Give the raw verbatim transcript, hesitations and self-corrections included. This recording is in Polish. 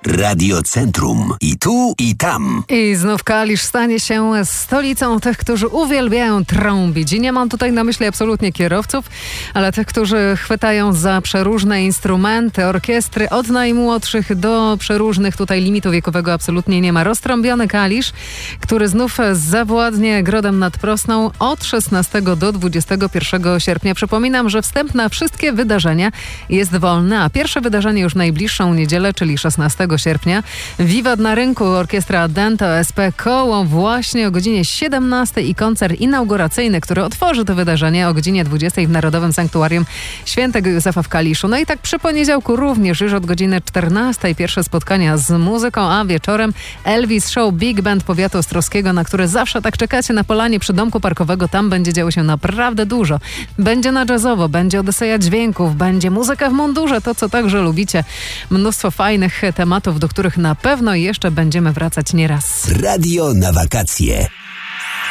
Radio Centrum. I tu, i tam. I znów Kalisz stanie się stolicą tych, którzy uwielbiają trąbić. I nie mam tutaj na myśli absolutnie kierowców, ale tych, którzy chwytają za przeróżne instrumenty, orkiestry, od najmłodszych do przeróżnych. Tutaj limitu wiekowego absolutnie nie ma. Roztrąbiony Kalisz, który znów zawładnie Grodem nad Prosną od szesnastego do dwudziestego pierwszego sierpnia. Przypominam, że wstęp na wszystkie wydarzenia jest wolny, a pierwsze wydarzenie już w najbliższą niedzielę, czyli szesnastego sierpnia. Wiwat na rynku, orkiestra Dento S P Koło właśnie o godzinie siedemnastej i koncert inauguracyjny, który otworzy to wydarzenie o godzinie dwudziestej w Narodowym Sanktuarium Świętego Józefa w Kaliszu. No i tak przy poniedziałku również już od godziny czternastej pierwsze spotkania z muzyką, a wieczorem Elvis Show Big Band Powiatu Ostrowskiego, na które zawsze tak czekacie na polanie przy domku parkowego. Tam będzie działo się naprawdę dużo. Będzie na jazzowo, będzie Odyseja Dźwięków, będzie muzyka w mundurze, to co także lubicie. Mnóstwo fajnych tematów, do których na pewno jeszcze będziemy wracać nieraz. Radio na wakacje.